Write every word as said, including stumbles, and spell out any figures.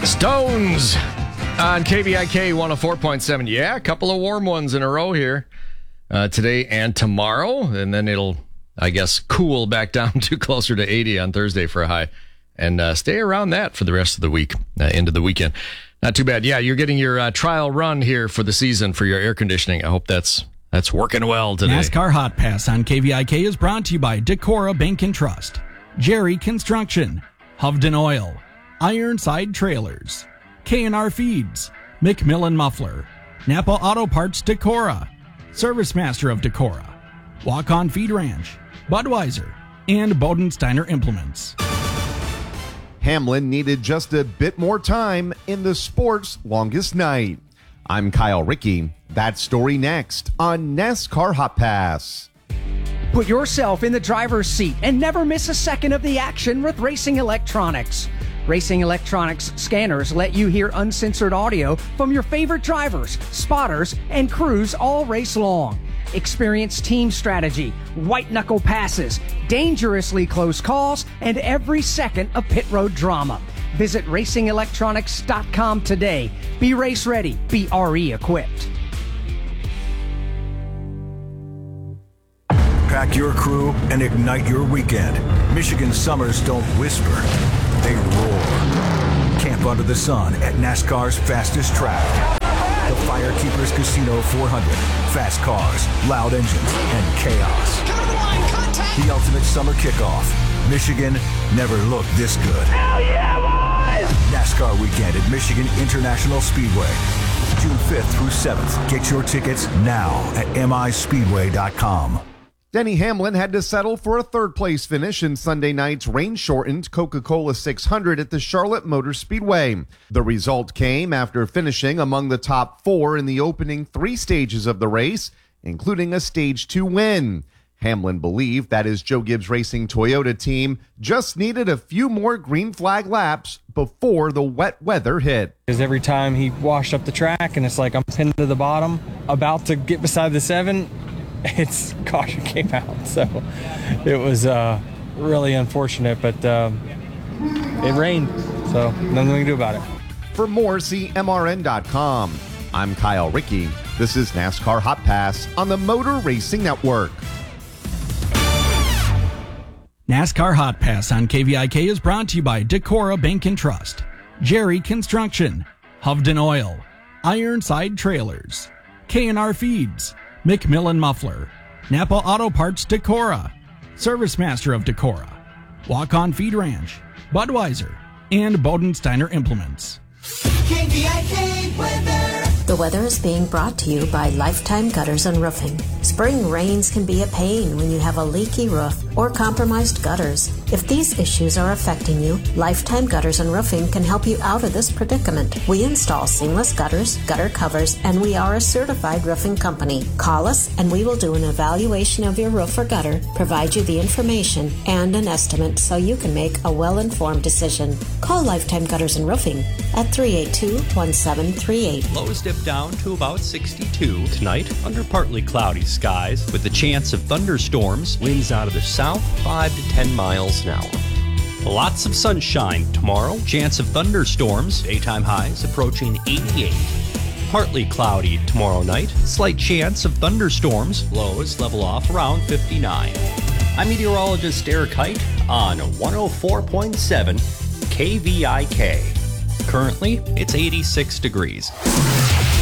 Stones on K V I K one oh four point seven. Yeah, a couple of warm ones in a row here uh, today and tomorrow. And then it'll, I guess, cool back down to closer to eighty on Thursday for a high. And uh, stay around that for the rest of the week, uh, into the weekend. Not too bad. Yeah, you're getting your uh, trial run here for the season for your air conditioning. I hope that's that's working well today. NASCAR Hot Pass on K V I K is brought to you by Decorah Bank and Trust, Jerry Construction, Hovden Oil, Ironside Trailers, K and R Feeds, McMillan Muffler, Napa Auto Parts Decorah, Service Master of Decorah, Walk On Feed Ranch, Budweiser, and Bodensteiner Implements. Hamlin needed just a bit more time in the sport's longest night. I'm Kyle Rickey. That story next on NASCAR Hot Pass. Put yourself in the driver's seat and never miss a second of the action with Racing Electronics. Racing Electronics scanners let you hear uncensored audio from your favorite drivers, spotters, and crews all race long. Experience team strategy, white-knuckle passes, dangerously close calls, and every second of pit road drama. Visit racing electronics dot com today. Be race ready. Be R E equipped. Pack your crew and ignite your weekend. Michigan summers don't whisper, they roar. Camp under the sun at NASCAR's fastest track. The Firekeepers Casino four hundred. Fast cars, loud engines, and chaos. The ultimate summer kickoff. Michigan never looked this good. Hell yeah, boys! NASCAR weekend at Michigan International Speedway. June fifth through seventh. Get your tickets now at M I speedway dot com. Denny Hamlin had to settle for a third-place finish in Sunday night's rain-shortened Coca-Cola six hundred at the Charlotte Motor Speedway. The result came after finishing among the top four in the opening three stages of the race, including a Stage two win. Hamlin believed that his Joe Gibbs Racing Toyota team just needed a few more green flag laps before the wet weather hit. Because every time he washed up the track and it's like I'm pinned to the bottom, about to get beside the seven, its caution came out. So it was uh, really unfortunate, but um, it rained, so nothing we can do about it. For more, see M R N dot com. I'm Kyle Rickey. This is NASCAR Hot Pass on the Motor Racing Network. NASCAR Hot Pass on K V I K is brought to you by Decorah Bank and Trust, Jerry Construction, Hovden Oil, Ironside Trailers, K and R Feeds, McMillan Muffler, Napa Auto Parts Decorah, Service Master of Decorah, Walk On Feed Ranch, Budweiser, and Bodensteiner Implements. K V I K weather. The weather is being brought to you by Lifetime Gutters and Roofing. Spring rains can be a pain when you have a leaky roof or compromised gutters. If these issues are affecting you, Lifetime Gutters and Roofing can help you out of this predicament. We install seamless gutters, gutter covers, and we are a certified roofing company. Call us and we will do an evaluation of your roof or gutter, provide you the information and an estimate so you can make a well-informed decision. Call Lifetime Gutters and Roofing at three eight two, one seven three eight. Lows dip down to about sixty-two tonight under partly cloudy skies with a chance of thunderstorms, winds out of the south five to ten miles an hour. Lots of sunshine tomorrow, chance of thunderstorms, daytime highs approaching eighty-eight. Partly cloudy tomorrow night, slight chance of thunderstorms, lows level off around fifty-nine. I'm meteorologist Eric Height on one oh four point seven K V I K. Currently, it's eighty-six degrees.